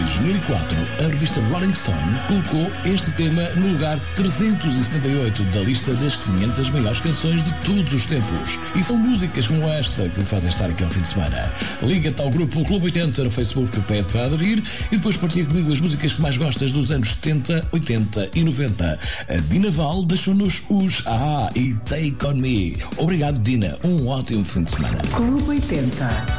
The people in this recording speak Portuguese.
2004, a revista Rolling Stone colocou este tema no lugar 378 da lista das 500 maiores canções de todos os tempos. E são músicas como esta que fazem estar aqui ao fim de semana. Liga-te ao grupo Clube 80 no Facebook, pede para aderir e depois partilha comigo as músicas que mais gostas dos anos 70, 80 e 90. A Dina Val deixou-nos os A e Take On Me. Obrigado, Dina. Um ótimo fim de semana. Clube 80.